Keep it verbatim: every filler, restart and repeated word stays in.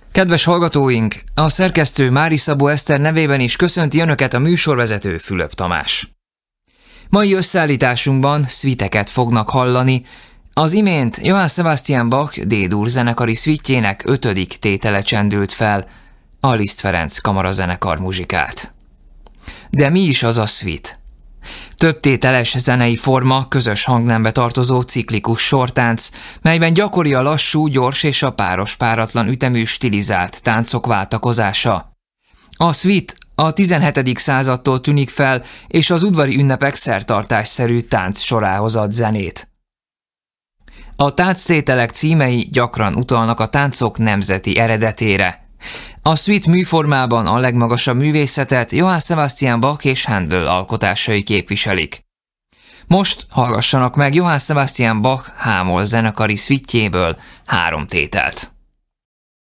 Kedves hallgatóink, a szerkesztő Mári Szabó Eszter nevében is köszönti Önöket a műsorvezető Fülöp Tamás. Mai összeállításunkban szviteket fognak hallani. Az imént Johann Sebastian Bach D-dur zenekari szvitjének ötödik tétele csendült fel, a Liszt Ferenc kamarazenekar muzsikált. De mi is az a szvit? Több tételes zenei forma, közös hangnembe tartozó ciklikus sortánc, melyben gyakori a lassú, gyors és a páros páratlan ütemű stilizált táncok váltakozása. A szvit a tizenhetedik századtól tűnik fel, és az udvari ünnepek szertartásszerű tánc sorához ad zenét. A tánctételek címei gyakran utalnak a táncok nemzeti eredetére. A szvit műformában a legmagasabb művészetet Johann Sebastian Bach és Handel alkotásai képviselik. Most hallgassanak meg Johann Sebastian Bach H-moll zenekari szvitjéből három tételt.